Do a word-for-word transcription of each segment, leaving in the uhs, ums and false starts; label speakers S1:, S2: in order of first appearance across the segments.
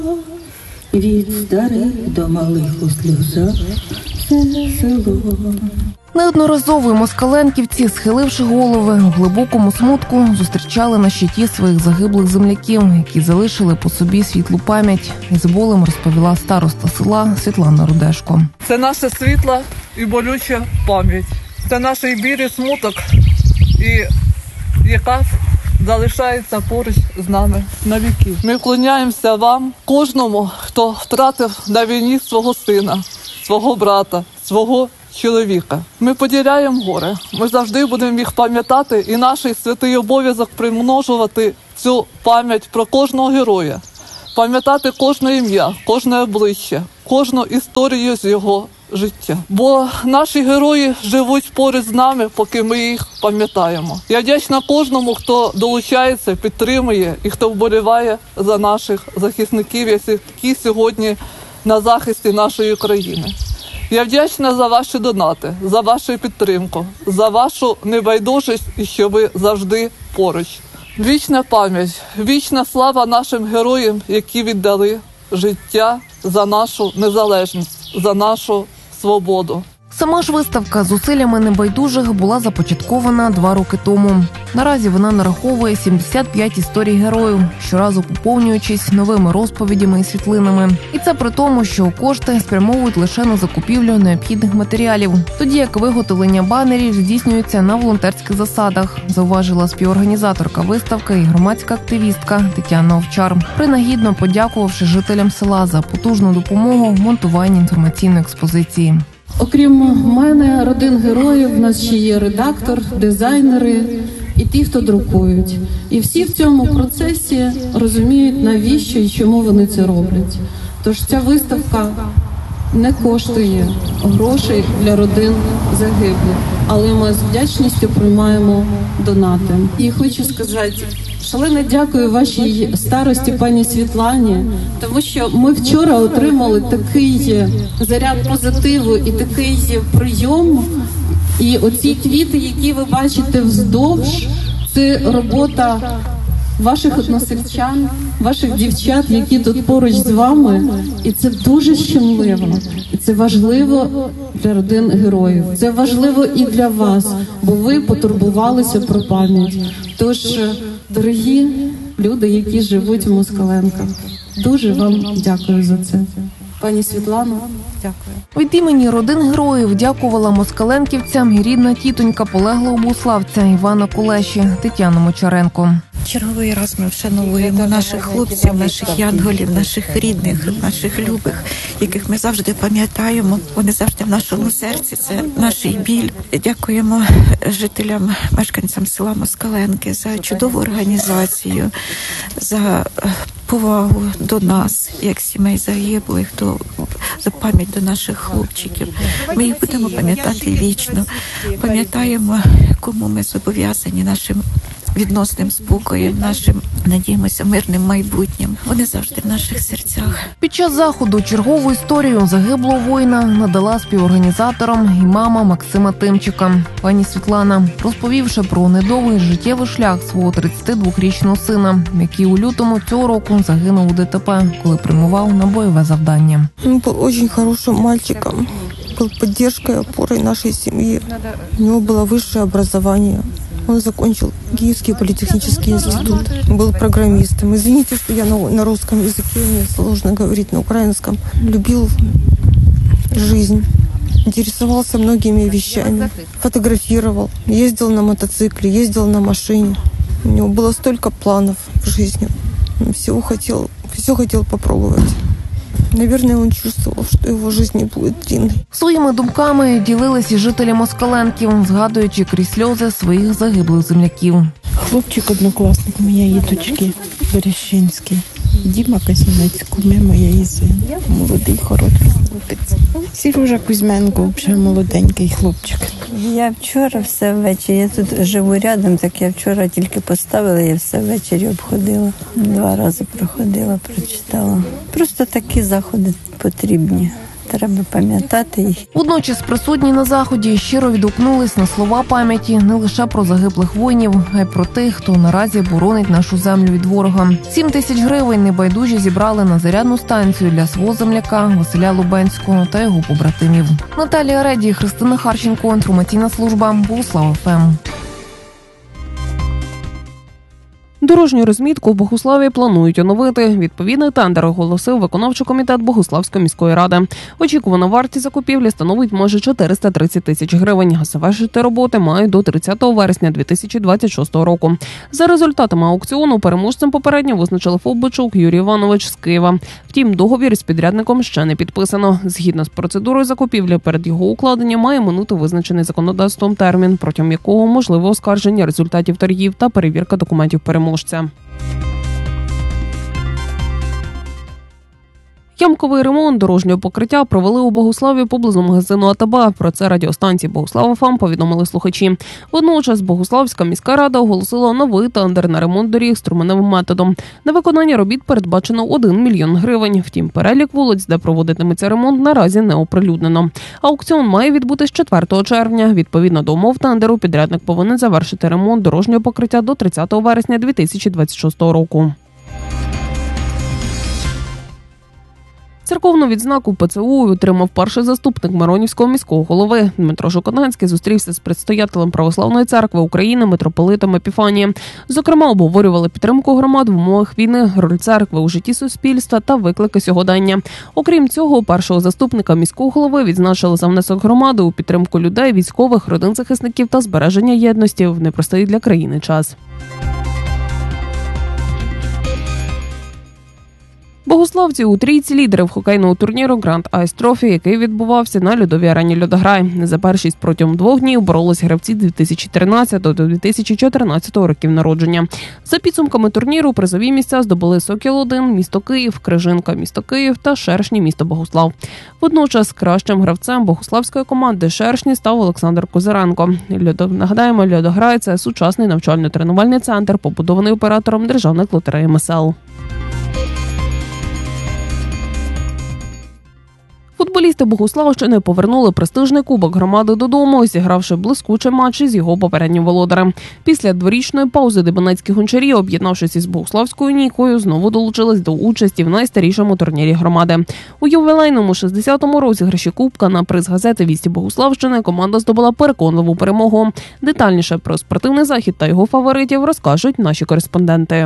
S1: Від старих до малих у сльозах все село.
S2: Неодноразово москаленківці, схиливши голови, у глибокому смутку зустрічали на щиті своїх загиблих земляків, які залишили по собі світлу пам'ять. Із болем розповіла староста села Світлана Рудешко.
S3: Це наша світла і болюча пам'ять. Це наш біль і смуток, і яка залишається поруч з нами на віки. Ми вклоняємося вам, кожному, хто втратив на війні свого сина, свого брата, свого чоловіка. Ми поділяємо горе. Ми завжди будемо їх пам'ятати, і наш святий обов'язок примножувати цю пам'ять про кожного героя. Пам'ятати кожне ім'я, кожне обличчя, кожну історію з його життя. Бо наші герої живуть поруч з нами, поки ми їх пам'ятаємо. Я вдячна кожному, хто долучається, підтримує і хто вболіває за наших захисників, які сьогодні на захисті нашої країни. Я вдячна за ваші донати, за вашу підтримку, за вашу небайдужість і що ви завжди поруч. Вічна пам'ять, вічна слава нашим героям, які віддали життя за нашу незалежність, за нашу свободу.
S2: Сама ж виставка зусиллями небайдужих була започаткована два роки тому. Наразі вона нараховує сімдесят п'ять історій героїв, щоразу поповнюючись новими розповідями і світлинами. І це при тому, що кошти спрямовують лише на закупівлю необхідних матеріалів, тоді як виготовлення банерів здійснюється на волонтерських засадах, зауважила співорганізаторка виставки і громадська активістка Тетяна Овчар, принагідно подякувавши жителям села за потужну допомогу в монтуванні інформаційної експозиції.
S4: Окрім мене, родин героїв, в нас ще є редактор, дизайнери і ті, хто друкують. І всі в цьому процесі розуміють, навіщо і чому вони це роблять. Тож ця виставка не коштує грошей для родин загиблих, але ми з вдячністю приймаємо донати. І хочу сказати, шалено дякую вашій старості, пані Світлані, тому що ми вчора отримали такий заряд позитиву і такий прийом. І оці квіти, які ви бачите вздовж, це робота ваших односельчан, ваших дівчат, які тут поруч з вами. І це дуже щемливо. І це важливо для родин героїв. Це важливо і для вас, бо ви потурбувалися про пам'ять. Тож, дорогі люди, які живуть в Москаленках, дуже вам дякую за це. Пані Світлано, дякую.
S2: Від імені родин героїв дякувала москаленківцям і рідна тітонька полеглого буславця Івана Кулеші Тетяна Мочаренко.
S5: Черговий раз ми вшановуємо наших хлопців, наших янголів, наших рідних, наших любих, яких ми завжди пам'ятаємо. Вони завжди в нашому серці, це наш біль. Дякуємо жителям, мешканцям села Москаленки за чудову організацію, за повагу до нас, як сімей загиблих, до, за пам'ять до наших хлопчиків. Ми їх будемо пам'ятати вічно. Пам'ятаємо, кому ми зобов'язані нашим відносним спокоєм, нашим, надіємося, мирним майбутнім. Вони завжди в наших серцях.
S2: Під час заходу чергову історію загиблого воїна надала співорганізаторам і мама Максима Тимчика. Пані Світлана, розповівши про недовгий життєвий шлях свого тридцятидвохрічного сина, який у лютому цього року загинув у ДТП, коли прямував на бойове завдання.
S6: Він був дуже хорошим мальчиком, був підтримкою, опорою нашої сім'ї. У нього було вищее образование. Он закончил Киевский политехнический институт, был программистом. Извините, что я на, на русском языке, мне сложно говорить на украинском. Любил жизнь, интересовался многими вещами, фотографировал, ездил на мотоцикле, ездил на машине. У него было столько планов в жизни. Он всего хотел, все хотел попробовать. Наверное, он чувствовал, що його життя не буде длинною.
S2: Своїми думками ділились і жителі Москаленків, згадуючи крізь сльози своїх загиблих земляків.
S7: Хлопчик-однокласник моєї дочки Берещинський. Діма Казінець, куми моєї син. Молодий, хороший хлопець. Сережа Кузьменко, вже молоденький хлопчик.
S8: Я вчора все ввечері, я тут живу рядом, так я вчора тільки поставила, я все ввечері обходила. Два рази проходила, прочитала. Просто такі заходи потрібні. треба пам'ятати їх.
S2: Водночас присутні на заході щиро відгукнулись на слова пам'яті не лише про загиблих воїнів, а й про тих, хто наразі боронить нашу землю від ворога. Сім тисяч гривень небайдужі зібрали на зарядну станцію для свого земляка Василя Лубенського та його побратимів. Наталія Реді, Христина Харченко, інформаційна служба Богуслав еф ем.
S9: Дорожню розмітку в Богуславі планують оновити. Відповідний тендер оголосив виконавчий комітет Богуславської міської ради. Очікувана вартість закупівлі становить майже чотириста тридцять тисяч гривень. Завершити роботи мають до тридцятого вересня дві тисячі двадцять шостого року. За результатами аукціону переможцем попередньо визначили ФОП «Бичук» Юрій Іванович з Києва. Втім, договір з підрядником ще не підписано. Згідно з процедурою закупівлі, перед його укладенням має минути визначений законодавством термін, протягом якого можливе оскарження результатів торгів та перевірка документів переможця. Ямковий ремонт дорожнього покриття провели у Богуславі поблизу магазину АТБ. Про це радіостанції Богуслав еф ем повідомили слухачі. Водночас Богуславська міська рада оголосила новий тендер на ремонт доріг струменевим методом. На виконання робіт передбачено один мільйон гривень. Втім, перелік вулиць, де проводитиметься ремонт, наразі не оприлюднено. Аукціон має відбутись четвертого червня. Відповідно до умов тендеру, підрядник повинен завершити ремонт дорожнього покриття до тридцятого вересня дві тисячі двадцять шостого року. Церковну відзнаку Пе Це У отримав перший заступник Миронівського міського голови. Дмитро Жукананський зустрівся з предстоятелем Православної церкви України митрополитом Епіфанієм. Зокрема, обговорювали підтримку громад в умовах війни, роль церкви у житті суспільства та виклики сьогодення. Окрім цього, першого заступника міського голови відзначили за внесок громади у підтримку людей, військових, родин захисників та збереження єдності в непростий для країни час. Богуславці у трійці лідерів хокейного турніру Grand Ice Trophy, який відбувався на льодовій арені «Льодограй». За першість протягом двох днів боролись гравці дві тисячі тринадцятого та дві тисячі чотирнадцятого років народження. За підсумками турніру призові місця здобули Сокіл один, місто Київ, Крижинка, місто Київ та Шершні, місто Богуслав. Водночас кращим гравцем богуславської команди Шершні став Олександр Козиренко. Льодо... Нагадаємо, «Льодограй» – це сучасний навчально-тренувальний центр, побудований оператором державних лотерей Ем Ес Ел. Футболісти Богуславщини повернули престижний кубок громади додому, зігравши блискучий матч із його попереднім володарем. Після дворічної паузи дебенецькі гончарі, об'єднавшись із Богуславською Нікою, знову долучились до участі в найстарішому турнірі громади. У ювілейному шістдесятому розіграші кубка на приз газети «Вісті Богуславщини» команда здобула переконливу перемогу. Детальніше про спортивний захід та його фаворитів розкажуть наші кореспонденти.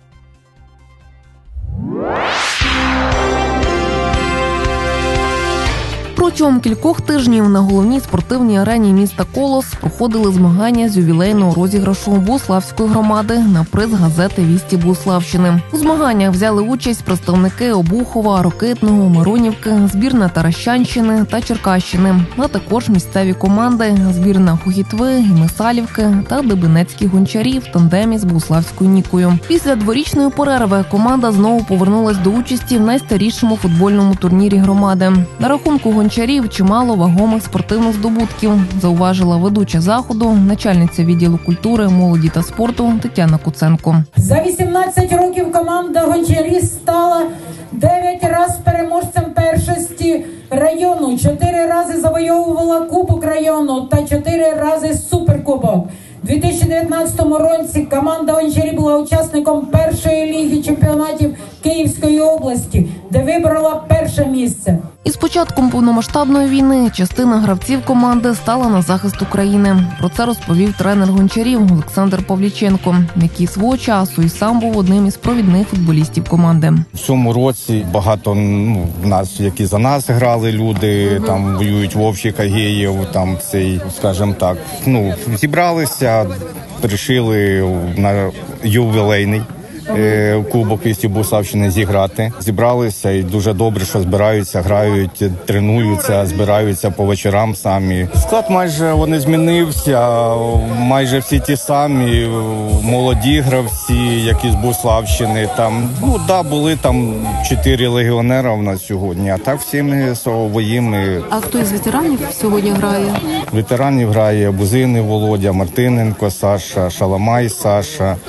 S2: Протягом кількох тижнів на головній спортивній арені міста Колос проходили змагання з ювілейного розіграшу Богуславської громади на приз газети «Вісті Богуславщини». У змаганнях взяли участь представники Обухова, Рокитного, Миронівки, збірна Таращанщини та Черкащини, а також місцеві команди збірна Хухітви, Месалівки та дебенецькі гончарі в тандемі з Богуславською Нікою. Після дворічної перерви команда знову повернулась до участі в найстарішому футбольному турнірі громади. На рахунку гончарів чимало вагомих спортивних здобутків, зауважила ведуча заходу, начальниця відділу культури, молоді та спорту Тетяна Куценко.
S10: За вісімнадцять років команда гончарів стала дев'ять разів переможцем першості району, чотири рази завойовувала Кубок району та чотири рази суперкубок. У дві тисячі дев'ятнадцятому році команда гончарів була учасником першої ліги чемпіонатів Київської області, де вибрала перше місце.
S2: Із початком повномасштабної війни частина гравців команди стала на захист України. Про це розповів тренер гончарів Олександр Павліченко, який свого часу і сам був одним із провідних футболістів команди.
S11: В цьому році багато ну, в нас, які за нас грали люди, угу. там воюють Вовчик, Агеєв, там цей, скажімо так, ну, зібралися, вирішили на ювілейний Кубок «Вісті Богуславщини» зіграти. Зібралися і дуже добре, що збираються, грають, тренуються, збираються по вечорам самі. Склад майже вони змінився, майже всі ті самі, молоді гравці, які з Богуславщини. Там, ну, да, були там чотири легіонера у нас сьогодні, а так всі ми своїми.
S4: А хто із ветеранів сьогодні грає?
S11: Ветеранів грає Бузини Володя, Мартиненко Саша, Шаламай Саша,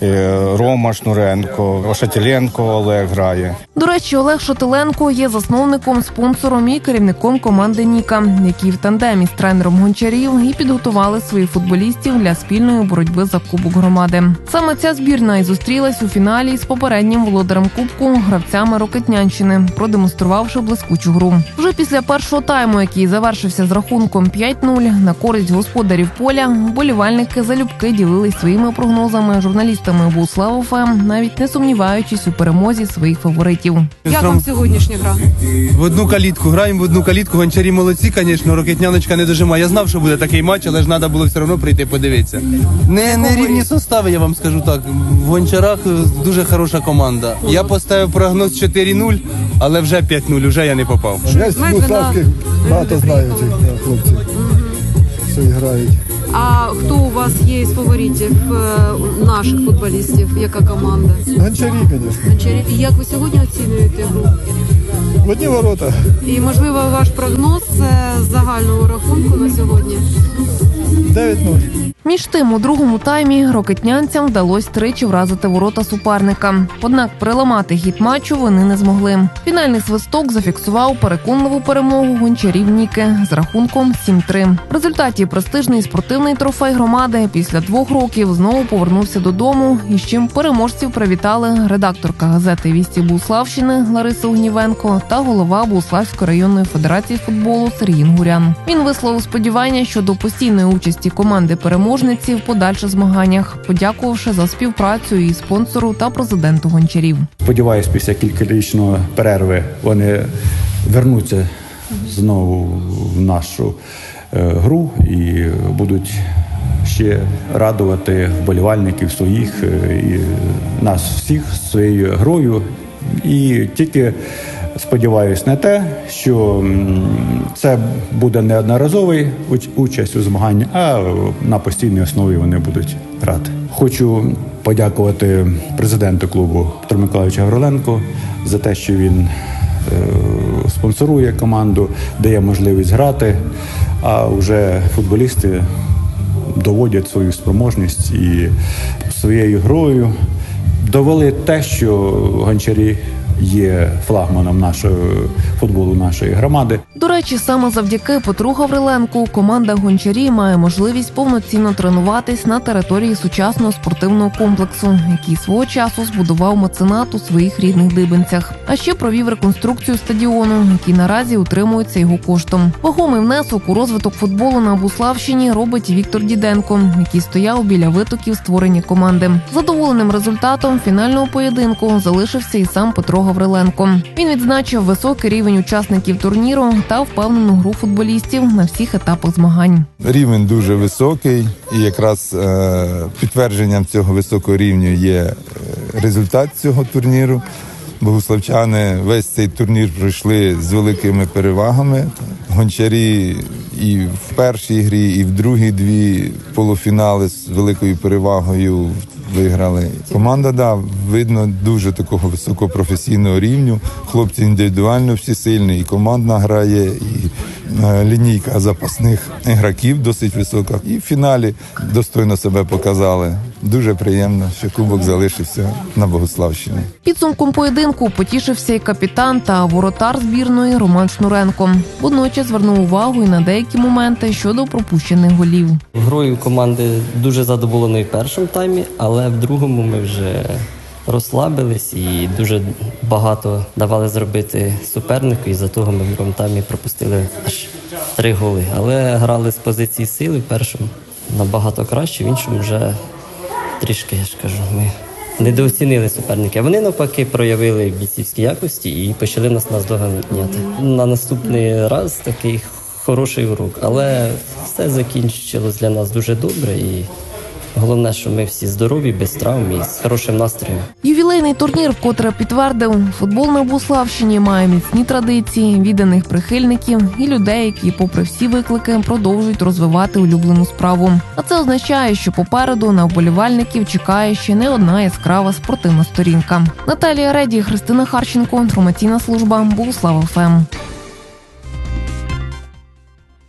S11: Рома Шнуренко, Шатиленко Олег грає.
S2: До речі, Олег Шатиленко є засновником, спонсором і керівником команди «Ніка», які в тандемі з тренером Гончарів і підготували своїх футболістів для спільної боротьби за Кубок громади. Саме ця збірна і зустрілась у фіналі з попереднім володарем Кубку – гравцями Рокитнянщини, продемонструвавши блискучу гру. Вже після першого тайму, який завершився з рахунком п'ять нуль, на користь господарів поля, вболівальники залюбки ділились своїми прогнозами з журналістами Богуслав ФМ, навіть не сумніваючись у перемозі своїх фаворитів.
S12: Як вам сьогоднішня гра?
S13: В одну калітку граємо, в одну калітку. Гончарі молодці, звісно, Рокитняночка не дожимає. Я знав, що буде такий матч, але ж треба було все одно прийти подивитися. Не, не рівні состави, я вам скажу так. В Гончарах дуже хороша команда. Я поставив прогноз чотири нуль, але вже п'ять нуль, вже я не попав.
S14: Я з Богуславських багато знаю цих хлопців, що грають.
S12: А хто у вас є із фаворитів наших футболістів? Яка команда?
S14: Гончарі, звісно.
S12: Гончарі. І як ви сьогодні оцінюєте гру?
S14: В одні ворота.
S12: І, можливо, ваш прогноз загального рахунку на сьогодні?
S14: дев'ять нуль.
S2: Між тим, у другому таймі рокитнянцям вдалося тричі вразити ворота суперника. Однак переламати хід матчу вони не змогли. Фінальний свисток зафіксував переконливу перемогу гончарів «Ніки» з рахунком сім три. В результаті престижний спортивний трофей громади після двох років знову повернувся додому, і з чим переможців привітали редакторка газети «Вісті Богуславщини» Лариса Огнівенко та голова Богуславської районної федерації футболу Сергій Інгурян. Він висловив сподівання щодо постійної участі команди переможців в подальших змаганнях, подякувавши за співпрацю і спонсору та президенту Гончарів.
S15: Сподіваюсь, після кількарічної перерви вони вернуться знову в нашу е, гру і будуть ще радувати вболівальників своїх е, і нас всіх своєю грою. І тільки сподіваюсь на те, що це буде не одноразовий участь у змаганні, а на постійній основі вони будуть грати. Хочу подякувати президенту клубу Петру Миколайовичу Гавриленку за те, що він спонсорує команду, дає можливість грати, а вже футболісти доводять свою спроможність і своєю грою довели те, що Гончарі є флагманом нашого футболу, нашої громади.
S2: До речі, саме завдяки Петру Гавриленку команда «Гончарі» має можливість повноцінно тренуватись на території сучасного спортивного комплексу, який свого часу збудував меценат у своїх рідних Дибенцях. А ще провів реконструкцію стадіону, який наразі утримується його коштом. Вагомий внесок у розвиток футболу на Богуславщині робить Віктор Діденко, який стояв біля витоків створення команди. Задоволеним результатом фінального поєдинку залишився і сам Петро Гавриленко. Він відзначив високий рівень учасників турніру та впевнену гру футболістів на всіх етапах змагань.
S16: Рівень дуже високий, і якраз е, підтвердженням цього високого рівня є результат цього турніру. Богуславчани весь цей турнір пройшли з великими перевагами. Гончарі і в першій грі, і в другій дві полуфінали з великою перевагою виграли. Команда, да, видно, дуже такого високого професійного рівню. Хлопці індивідуально всі сильні, і командна грає, і лінійка запасних ігроків досить висока. І в фіналі достойно себе показали. Дуже приємно, що кубок залишився на Богуславщині.
S2: Підсумком поєдинку потішився і капітан та воротар збірної Роман Шнуренко. Водночас звернув увагу і на деякі моменти щодо пропущених голів.
S17: Грою команди дуже задоволений в першому таймі, але в другому ми вже розслабились і дуже багато давали зробити супернику, і за того ми в другому таймі пропустили аж три голи. Але грали з позиції сили в першому набагато краще, в іншому вже трішки, я ж кажу, ми недооцінили суперника. Вони навпаки проявили бійцівські якості і почали нас наздоганяти. На наступний раз такий хороший урок, але все закінчилось для нас дуже добре і головне, що ми всі здорові, без травм і з хорошим настроєм.
S2: Ювілейний турнір вкотре підтвердив, футбол на Богуславщині має міцні традиції, відданих прихильників і людей, які, попри всі виклики, продовжують розвивати улюблену справу. А це означає, що попереду на вболівальників чекає ще не одна яскрава спортивна сторінка. Наталія Реді, Христина Харченко, інформаційна служба Богуслав ФМ.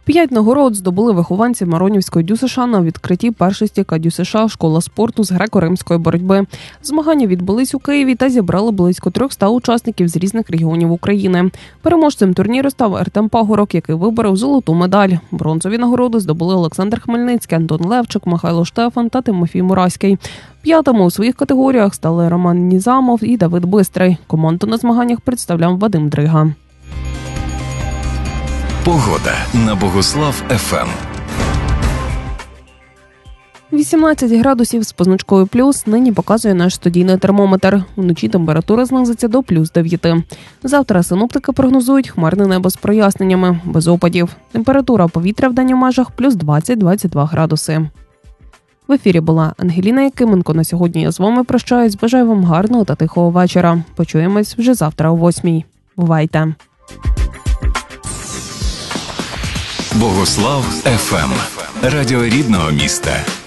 S9: П'ять нагород здобули вихованці Маронівської ДЮСШ на відкритті першості КДЮСШ «Школа спорту» з греко-римської боротьби. Змагання відбулись у Києві та зібрали близько триста учасників з різних регіонів України. Переможцем турніру став Артем Пагорок, який виборов золоту медаль. Бронзові нагороди здобули Олександр Хмельницький, Антон Левчик, Михайло Штефан та Тимофій Мураський. П'ятими у своїх категоріях стали Роман Нізамов і Давид Бистрий. Команду на змаганнях представляв Вадим Дрига.
S18: Погода на Богуслав еф ем.
S9: вісімнадцять градусів з позначкою плюс нині показує наш студійний термометр. Вночі температура знизиться до плюс дев'яти. Завтра синоптики прогнозують хмарне небо з проясненнями, без опадів. Температура повітря в день у межах плюс двадцять - двадцять два градуси. В ефірі була Ангеліна Якименко. На сьогодні я з вами прощаюсь. Бажаю вам гарного та тихого вечора. Почуємось вже завтра о восьмій. Бувайте!
S18: Богуслав еф ем. Радіо рідного міста.